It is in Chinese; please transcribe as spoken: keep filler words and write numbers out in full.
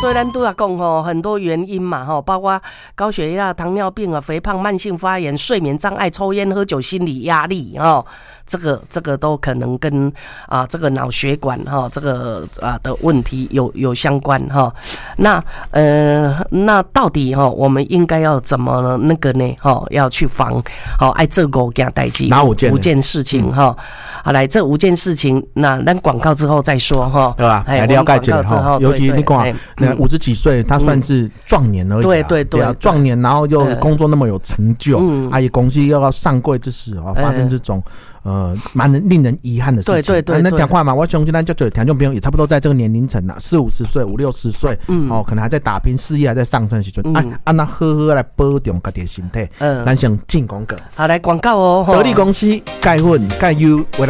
所以咱都要讲吼，很多原因嘛吼，包括高血压、糖尿病啊、肥胖、慢性发炎、睡眠障碍、抽烟、喝酒、心理压力哦，这个这个都可能跟啊这个脑血管哈这个啊的问题有有相关哈。那呃那到底哈我们应该要怎么那个呢？哈，要去防好爱这五件代志， 哪五件？ 五件事情哈。好，来这五件事情，那咱广告之后再说哈， 对吧？来了解这个哈，尤其你讲那五十几岁，他算是壮年而已， 对对对， 壮年，然后又工作那么有成就，啊，也公司又要上柜之时啊，发生这种呃蛮令人遗憾的事情。 对对对， 那讲话嘛，我相信咱就对听众朋友也差不多在这个年龄层啦，四五十岁、五六十岁，哦，可能还在打拼，事业还在上升的时阵，啊啊，那好好来保重自己的身体，嗯，咱先进广告。 好，来广告哦， 得力公司钙粉钙优为